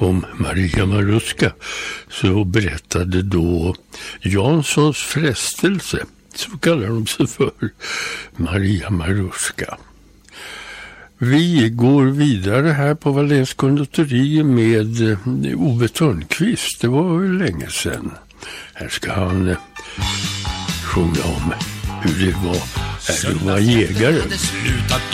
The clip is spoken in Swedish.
om Maria Maruska så berättade då Janssons frestelse, så kallar de sig för, Maria Maruska. Vi går vidare här på Wallens konditori med Ove Thörnqvist. Det var väl länge sedan. Här ska han sjunga om hur det var att vara jägare.